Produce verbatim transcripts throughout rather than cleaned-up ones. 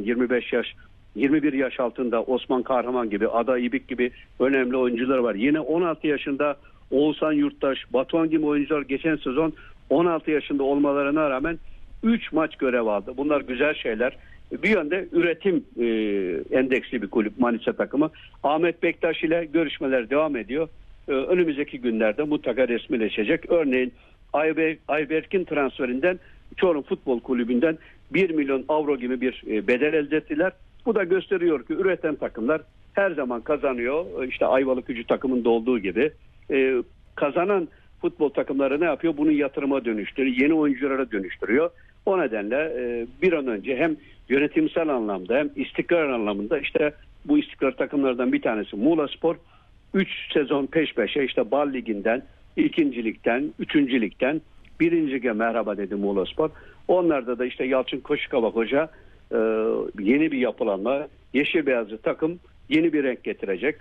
yirmi beş yaş, yirmi bir yaş altında Osman Kahraman gibi, Ada İbik gibi önemli oyuncular var. Yine on altı yaşında Oğuzhan Yurttaş, Batuhan gibi oyuncular geçen sezon on altı yaşında olmalarına rağmen üç maç görev aldı. Bunlar güzel şeyler. Bir yönde üretim e, endeksli bir kulüp Manisa takımı. Ahmet Bektaş ile görüşmeler devam ediyor. E, önümüzdeki günlerde mutlaka resmileşecek. Örneğin Ayber, Ayberk'in transferinden Çorum Futbol Kulübü'nden bir milyon avro gibi bir e, bedel elde ettiler. Bu da gösteriyor ki üreten takımlar her zaman kazanıyor. İşte Ayvalıkgücü takımında olduğu gibi. E, kazanan futbol takımları ne yapıyor? Bunu yatırıma dönüştürüyor. Yeni oyunculara dönüştürüyor. O nedenle e, bir an önce hem yönetimsel anlamda hem istikrar anlamında işte bu istikrar takımlardan bir tanesi Muğlaspor. üç sezon peş peşe işte Bal Ligi'nden, ikincilikten, üçüncülükten birinci lige merhaba dedi Muğlaspor. Onlarda da işte Yalçın Koşukavak Hoca e, yeni bir yapılanma, yeşil beyazlı takım yeni bir renk getirecek.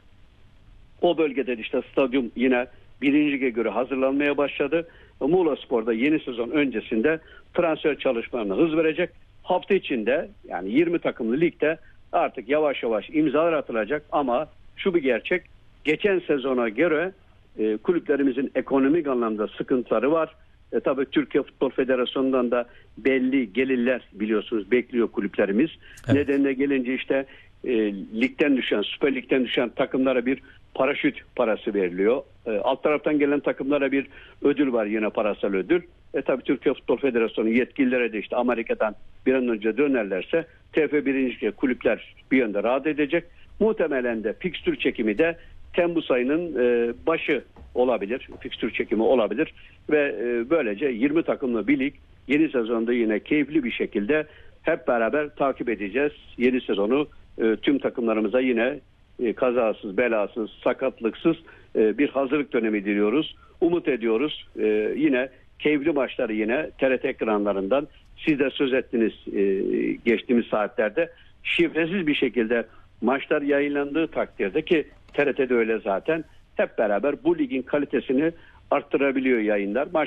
O bölgede işte stadyum yine birinci lige göre hazırlanmaya başladı. Muğlaspor'da yeni sezon öncesinde transfer çalışmalarına hız verecek. Hafta içinde yani yirmi takımlı ligde artık yavaş yavaş imzalar atılacak ama şu bir gerçek, geçen sezona göre e, kulüplerimizin ekonomik anlamda sıkıntıları var. E, tabii Türkiye Futbol Federasyonu'ndan da belli gelirler biliyorsunuz bekliyor kulüplerimiz. Evet. Nedenine gelince işte e, ligden düşen, Süper Lig'den düşen takımlara bir paraşüt parası veriliyor. E, alt taraftan gelen takımlara bir ödül var, yine parasal ödül. E tabii Türkiye Futbol Federasyonu yetkilileri de işte Amerika'dan bir an önce dönerlerse T F birinci kulüpler bir yönde rahat edecek. Muhtemelen de fikstür çekimi de Temmuz ayının e, başı olabilir. Fikstür çekimi olabilir ve e, böylece yirmi takımlı bir lig yeni sezonda yine keyifli bir şekilde hep beraber takip edeceğiz. Yeni sezonu e, tüm takımlarımıza yine e, kazasız, belasız, sakatlıksız e, bir hazırlık dönemi diliyoruz. Umut ediyoruz. E, yine keyifli maçları yine T R T ekranlarından siz de söz ettiniz e, geçtiğimiz saatlerde şifresiz bir şekilde maçlar yayınlandığı takdirde ki T R T'de öyle zaten hep beraber bu ligin kalitesini arttırabiliyor yayınlar. Maç